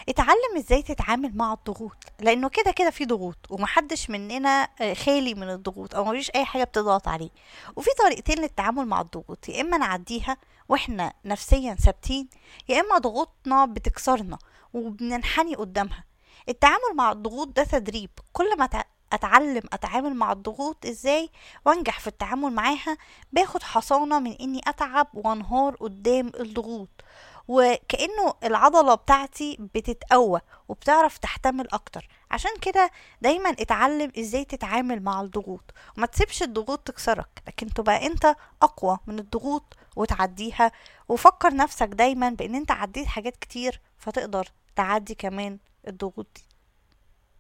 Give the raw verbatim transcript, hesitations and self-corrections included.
اتعلم ازاي تتعامل مع الضغوط، لانه كده كده في ضغوط ومحدش مننا آه، خالي من الضغوط او مفيش اي حاجة بتضغط عليه. وفي طريقتين للتعامل مع الضغوط، يا اما نعديها واحنا نفسيا ثابتين، يا اما ضغوطنا بتكسرنا وبننحني قدامها. التعامل مع الضغوط ده تدريب، كل ما تع- اتعلم اتعامل مع الضغوط ازاي وانجح في التعامل معاها، باخد حصانة من اني اتعب وانهار قدام الضغوط، وكأنه العضلة بتاعتي بتتقوى وبتعرف تحتمل اكتر. عشان كده دايما اتعلم ازاي تتعامل مع الضغوط، وما تسيبش الضغوط تكسرك، لكن تبقى انت اقوى من الضغوط وتعديها. وفكر نفسك دايما بان انت عديت حاجات كتير فتقدر تعدي كمان الضغوط دي.